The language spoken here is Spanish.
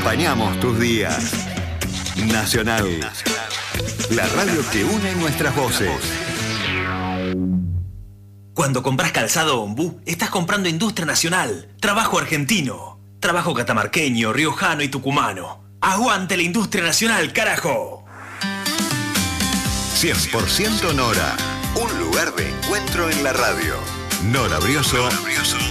Acompañamos tus días. Nacional. La radio que une nuestras voces. Cuando compras calzado Ombú, estás comprando industria nacional, trabajo argentino, trabajo catamarqueño, riojano y tucumano. ¡Aguante la industria nacional, carajo! 100% Nora. Un lugar de encuentro en la radio. Nora Brioso